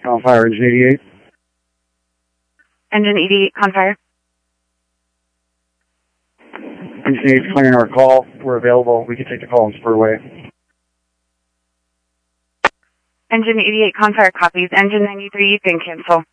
Confire, Engine 88. Engine 88, Confire. Engine 88 is clearing our call. We're available. We can take the call and spur away. Engine 88, Confire copies. Engine 93, you can cancel.